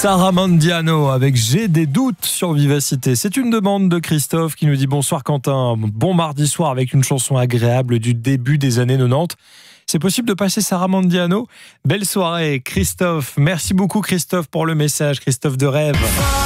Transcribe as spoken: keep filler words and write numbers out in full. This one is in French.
Sarah Mandiano avec J'ai des doutes sur Vivacité. C'est une demande de Christophe qui nous dit bonsoir Quentin, bon mardi soir avec une chanson agréable du début des années quatre-vingt-dix. C'est possible de passer Sarah Mandiano? Belle soirée Christophe. Merci beaucoup Christophe pour le message, Christophe de Rêve.